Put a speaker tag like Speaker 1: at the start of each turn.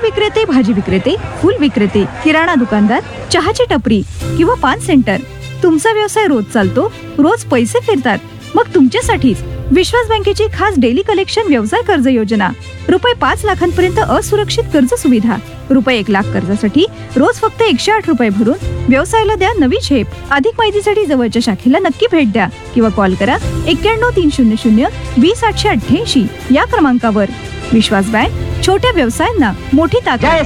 Speaker 1: विक्रेते, भाजी विक्रेते, फूल विक्रेते, किराणा दुकानदार, चहाची टपरी किंवा पान सेंटर, तुमचा व्यवसाय रोज चालतो, रोज पैसे फिरतात, मग तुमच्यासाठीच विश्वास बँकेची खास डेली कलेक्शन व्यवसाय कर्ज योजना. रुपये 5 लाखांपर्यंत असुरक्षित कर्ज सुविधा. रुपये 1 लाख कर्जासाठी रोज फक्त 108 रुपये भरून व्यवसायाला द्या नवी झेप. अधिक माहितीसाठी जवळच्या शाखेला नक्की भेट द्या किंवा कॉल करा 91 300 20 888 या क्रमांकावर. विश्वास बँक, छोट्या व्यवसायांना मोठी ताकद.